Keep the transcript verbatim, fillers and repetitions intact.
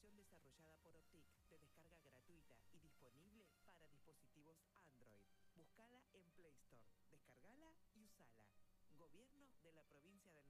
aplicación desarrollada por Optic de descarga gratuita y disponible para dispositivos Android. Búscala en Play Store, descargala y usala. Gobierno de la provincia de